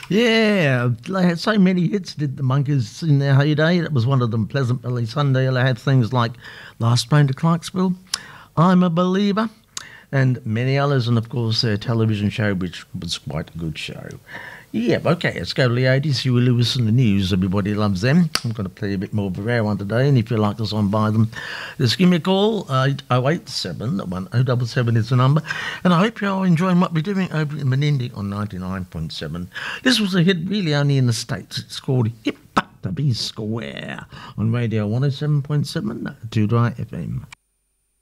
Yeah, they had so many hits, did the Monkeys in their heyday. That was one of them, Pleasant Valley Sunday. They had things like Last Train to Clarksville, I'm a Believer, and many others, and of course their television show, which was quite a good show. Yeah, okay, let's go to the 80s. You will listen to the news. Everybody loves them. I'm going to play a bit more of a rare one today, and if you like us on by them, just give me a call. 087 1077 is the number. And I hope you're enjoying what we're doing over in Menindee on 99.7. This was a hit really only in the States. It's called Hip Hop to Be Square on Radio 107.7 2 FM.